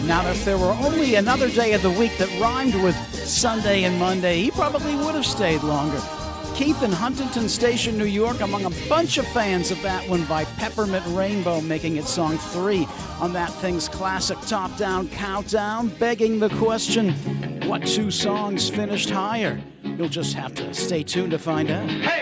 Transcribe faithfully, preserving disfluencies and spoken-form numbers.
Now, if there were only another day of the week that rhymed with Sunday and Monday, he probably would have stayed longer. Keith in Huntington Station, New York, among a bunch of fans of that one by Peppermint Rainbow, making it song three on that thing's classic top-down countdown, begging the question, what two songs finished higher? You'll just have to stay tuned to find out. Hey!